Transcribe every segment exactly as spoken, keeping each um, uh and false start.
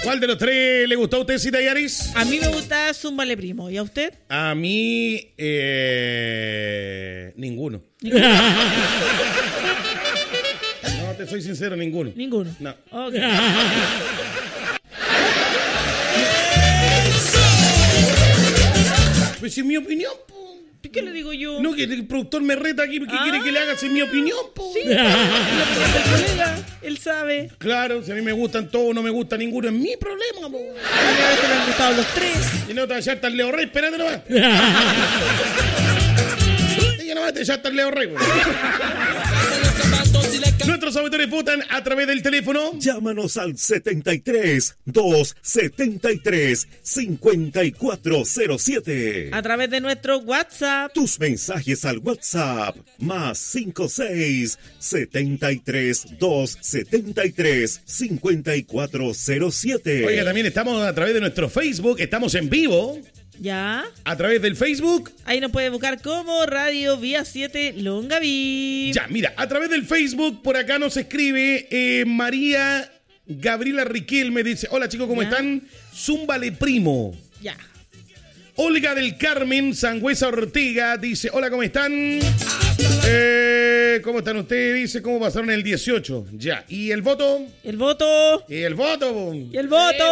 ¿Cuál de los tres le gustó a usted, Cita Yaris? A mí me gusta Zúmbale Primo. ¿Y a usted? A mí, eh, ninguno. ¿Ninguno? No, te soy sincero, ninguno. Ninguno. No. Okay. Pues es mi opinión, po. ¿Qué le digo yo? No, que el productor me reta aquí porque Ah. quiere que le haga sin mi opinión, po. Sí, la opinión del colega. Él sabe. Claro, si a mí me gustan todos, no me gusta ninguno, es mi problema, po. A mí a veces me han gustado los tres. Y no te vayas a estar Leo Rey, espérate nomás. Ella nomás te vayas a estar Leo Rey, po. Nuestros auditores votan a través del teléfono. Llámanos al setenta y tres, doscientos setenta y tres, cincuenta y cuatro cero siete. A través de nuestro WhatsApp. Tus mensajes al WhatsApp más cincuenta y seis, setenta y tres, doscientos setenta y tres, cincuenta y cuatro cero siete. Oiga, también estamos a través de nuestro Facebook, estamos en vivo. Ya. A través del Facebook. Ahí nos puede buscar como Radio Vía siete Longaví. Ya, mira, a través del Facebook, por acá nos escribe eh, María Gabriela Riquelme, dice, hola chicos, ¿cómo Ya. están? Zúmbale Primo. Ya. Olga del Carmen Sangüesa Ortega dice, hola, ¿cómo están? Eh, ¿Cómo están ustedes? Dice, ¿cómo pasaron el dieciocho? Ya, ¿y el voto? El voto. ¿Y el voto? Y el voto.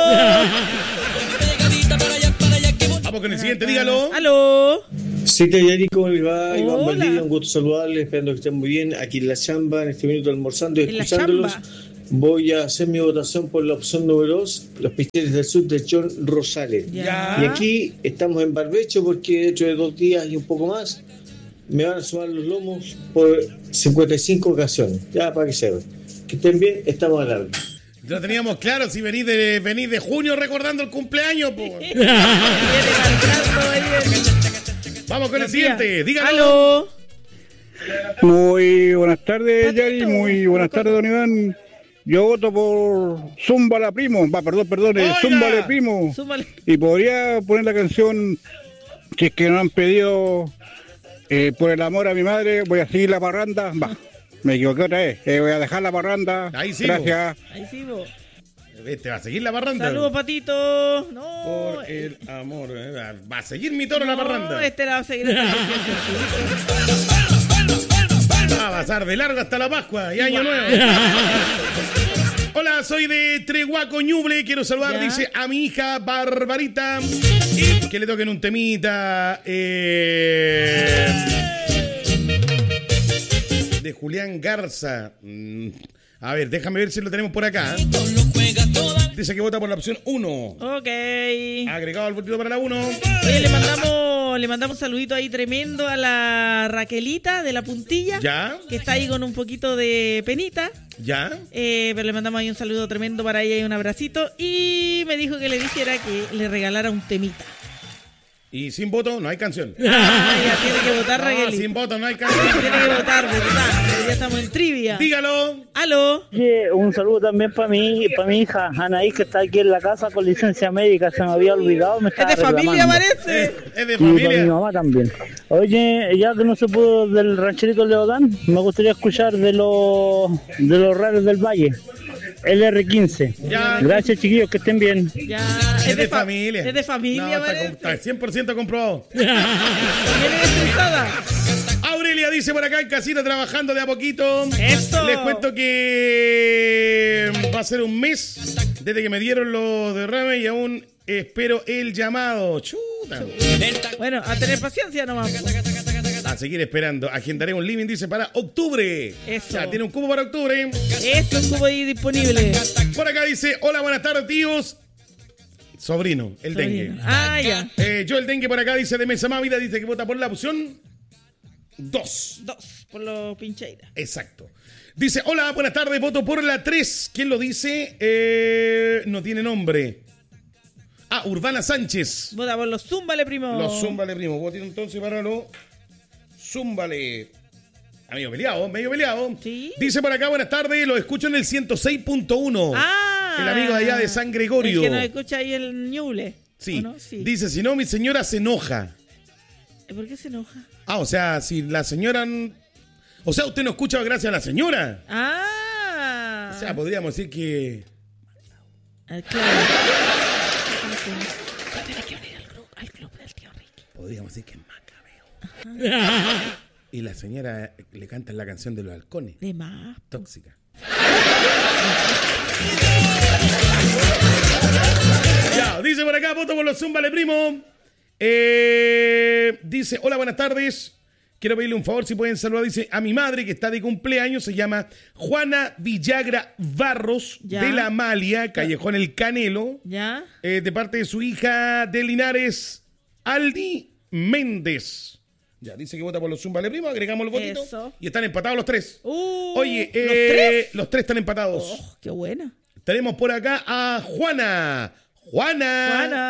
Vamos con el siguiente, dígalo. Aló. Sí, Tayari, ¿cómo les va? Iván Hola. Valdivia, un gusto saludarles, esperando que estén muy bien. Aquí en la chamba, en este minuto almorzando y En la escuchándolos. chamba. Voy a hacer mi votación por la opción número dos, los Pisteles del Sur de John Rosales. Ya. Y aquí estamos en barbecho porque dentro de dos días y un poco más me van a sumar los lomos por cincuenta y cinco ocasiones. Ya, para que sepan. Que estén bien, estamos al aire. Lo teníamos claro, si venís de, venís de junio recordando el cumpleaños, po. Vamos con el siguiente, dígalo. Aló. Muy buenas tardes, Patito. Yari. Muy buenas tardes, don Iván. Yo voto por Zúmbala Primo. Va, perdón, perdón, eh, Oiga. Zúmbale Primo. Súmale. Y podría poner la canción, si es que no han pedido eh, por el amor a mi madre, voy a seguir la parranda. Va, me equivoqué otra vez. Eh, voy a dejar la parranda. Ahí sí, Gracias. Ahí sí, vos. Te va a seguir la parranda. Saludos, Patito. No. Por el amor. eh, Va a seguir mi toro no, la parranda. este la va a seguir esta canción. Va a pasar de largo hasta la Pascua y Año Nuevo. Hola, soy de Trehuaco Ñuble. Quiero saludar, ¿Ya? dice, a mi hija Barbarita. Y que le toquen un temita. Eh, de Julián Garza. Mm, A ver, déjame ver si lo tenemos por acá. Dice que vota por la opción uno. Ok. Agregado al votito para la uno. Oye, le mandamos, le mandamos un saludito ahí tremendo a la Raquelita de la Puntilla. ¿Ya? Que está ahí con un poquito de penita. ¿Ya? Eh, pero le mandamos ahí un saludo tremendo para ella y un abracito. Y me dijo que le dijera que le regalara un temita. Y sin voto no hay canción. Ah, ya tiene que votar, No, Raquelita. sin voto no hay canción. Tiene que votar, ¿verdad? Ya estamos en trivia. Dígalo. Aló. Oye, un saludo también para mi, para mi hija Anaí, que está aquí en la casa con licencia médica, se me había olvidado, me Es estaba de familia, reclamando. parece. Es, es de Y para mi familia. mamá también. Oye, ya que no se pudo del rancherito Leodán, me gustaría escuchar de los de los raros del Valle, el R quince. Ya. Gracias, chiquillos, que estén bien. Ya. Es de fa- familia. Es de familia, No, está, parece. com- está cien por ciento comprobado. Viene estresada. Aurelia dice por acá en casita trabajando de a poquito. Eso. Les cuento que va a ser un mes desde que me dieron los derrames y aún espero el llamado. Chuta. Bueno, a tener paciencia nomás. A seguir esperando. Agendaré un living, dice, para octubre. Eso. Ya, tiene un cubo para octubre. Esto estuvo ahí disponible. Por acá dice, hola, buenas tardes, tíos. Sobrino, el dengue. Ah, ya. Eh, yo el dengue por acá dice de Mesa Mávida, dice que vota por la opción dos. Dos, por los pincheiras. Exacto. Dice, hola, buenas tardes, voto por la tres. ¿Quién lo dice? Eh, no tiene nombre. Ah, Urbana Sánchez. Vota por los Zúmbale, primo. Los Zúmbale, primo. Voto entonces para los Zúmbale. Amigo peleado, medio peleado. Sí. Dice por acá, buenas tardes, lo escucho en el ciento seis punto uno. Ah. El amigo de allá de San Gregorio. El que nos escucha ahí el Ñuble. Sí. ¿O no? Sí. Dice, si no, mi señora se enoja. ¿Por qué se enoja? Ah, o sea, si la señora... O sea, usted no escucha gracias a la señora. Ah. O sea, podríamos decir que... Ah, claro. Tiene que unir al club, al club del tío Ricky. Podríamos decir que es macabeo. Y la señora le canta la canción de los halcones. De más. Tóxica. Ya, dice por acá, voto por los Zúmbale, primo. Eh, dice, hola, buenas tardes. Quiero pedirle un favor, si pueden saludar, dice, a mi madre que está de cumpleaños, se llama Juana Villagra Barros, ya. de la Amalia, Callejón El Canelo, ¿Ya? eh, de parte de su hija de Linares, Aldi Méndez. Ya, dice que vota por los Zúmbale, primo, agregamos el votito. Eso. Y están empatados los tres. Uh, Oye, eh, ¿los tres? los tres están empatados. Oh, qué buena. Tenemos por acá a Juana. Juana. Juana.